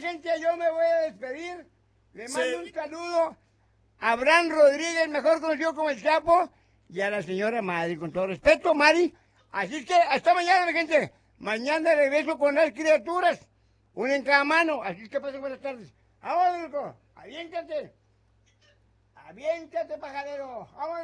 gente, yo me voy a despedir. Le mando un saludo a Abraham Rodríguez, mejor conocido como el Chapo, y a la señora Mari, con todo respeto, Mari. Así es que hasta mañana, mi gente. Mañana regreso con las criaturas. Una en cada mano. Así es que pasen buenas tardes. ¡Vámonos, Nico! ¡Aviéntate! ¡Aviéntate, pajarero! ¡Vámonos!